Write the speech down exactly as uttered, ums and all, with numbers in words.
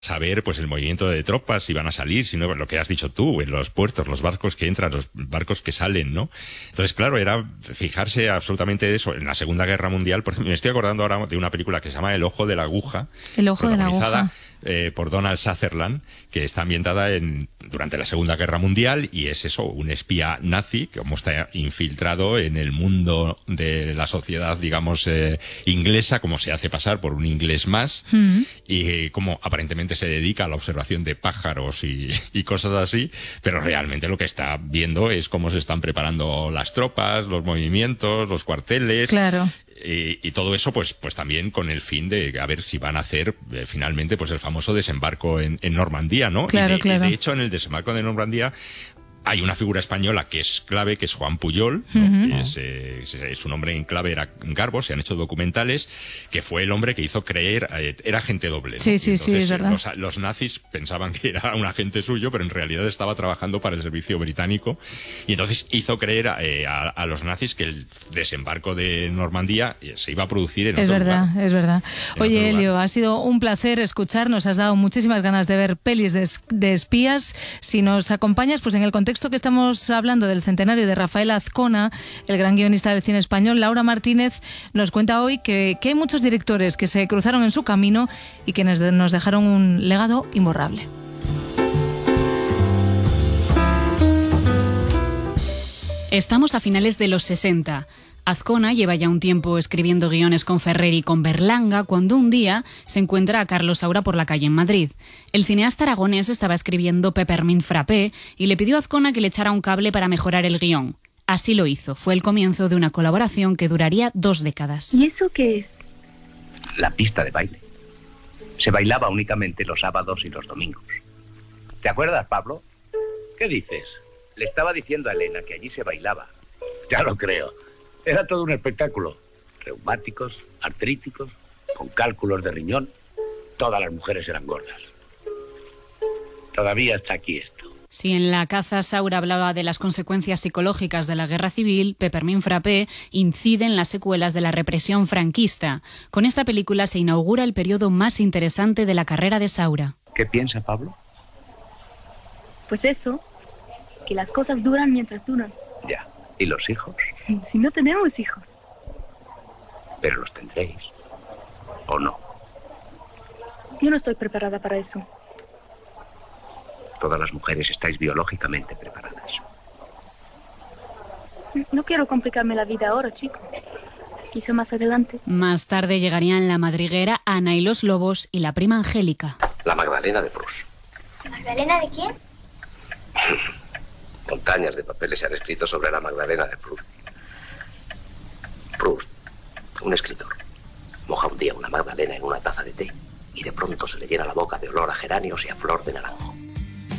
saber pues el movimiento de tropas, si van a salir, si no, lo que has dicho tú, en los puertos, los barcos que entran, los barcos que salen, ¿no? Entonces, claro, era fijarse absolutamente de eso. En la Segunda Guerra Mundial, por ejemplo, me estoy acordando ahora de una película que se llama El Ojo de la Aguja. El Ojo de la Aguja. Eh, por Donald Sutherland, que está ambientada en durante la Segunda Guerra Mundial, y es eso, un espía nazi, que como está infiltrado en el mundo de la sociedad, digamos, eh, inglesa, como se hace pasar por un inglés más, mm. y eh, como aparentemente se dedica a la observación de pájaros y, y cosas así, pero realmente lo que está viendo es cómo se están preparando las tropas, los movimientos, los cuarteles. Claro. Y, y todo eso, pues, pues también con el fin de a ver si van a hacer eh, finalmente, pues el famoso desembarco en, en Normandía, ¿no? Claro, y, de, claro. y de hecho, en el desembarco de Normandía hay una figura española que es clave, que es Juan Pujol, ¿no? Uh-huh. es, eh, su nombre en clave era Garbo, se han hecho documentales, que fue el hombre que hizo creer, eh, era agente doble, ¿no? Sí, sí, entonces, sí, es verdad. Los, los nazis pensaban que era un agente suyo, pero en realidad estaba trabajando para el servicio británico, y entonces hizo creer eh, a, a los nazis que el desembarco de Normandía se iba a producir en es otro verdad, lugar. Es verdad, es verdad. Oye, Elio, lugar. ha sido un placer escucharnos, has dado muchísimas ganas de ver pelis de, de espías. Si nos acompañas, pues en el contexto que estamos hablando del centenario de Rafael Azcona, el gran guionista del cine español, Laura Martínez nos cuenta hoy que, que hay muchos directores que se cruzaron en su camino y que nos, nos dejaron un legado imborrable. Estamos a finales de los sesenta. Azcona lleva ya un tiempo escribiendo guiones con Ferrer y con Berlanga cuando un día se encuentra a Carlos Saura por la calle en Madrid. El cineasta aragonés estaba escribiendo Peppermint Frappé y le pidió a Azcona que le echara un cable para mejorar el guión. Así lo hizo. Fue el comienzo de una colaboración que duraría dos décadas. ¿Y eso qué es? La pista de baile. Se bailaba únicamente los sábados y los domingos. ¿Te acuerdas, Pablo? ¿Qué dices? Le estaba diciendo a Elena que allí se bailaba. Ya lo creo. Era todo un espectáculo. Reumáticos, artríticos, con cálculos de riñón. Todas las mujeres eran gordas. Todavía está aquí esto. Si en La caza Saura hablaba de las consecuencias psicológicas de la guerra civil, Peppermint Frappé incide en las secuelas de la represión franquista. Con esta película se inaugura el periodo más interesante de la carrera de Saura. ¿Qué piensa Pablo? Pues eso, que las cosas duran mientras duran. Ya. ¿Y los hijos? Si no tenemos hijos. Pero los tendréis. ¿O no? Yo no estoy preparada para eso. Todas las mujeres estáis biológicamente preparadas. No quiero complicarme la vida ahora, chico. Quizá más adelante. Más tarde llegarían La madriguera, Ana y los lobos y La prima Angélica. La Magdalena de Proust. ¿La Magdalena de quién? Montañas de papeles se han escrito sobre la Magdalena de Proust. Proust, un escritor, moja un día una magdalena en una taza de té y de pronto se le llena la boca de olor a geranios y a flor de naranjo.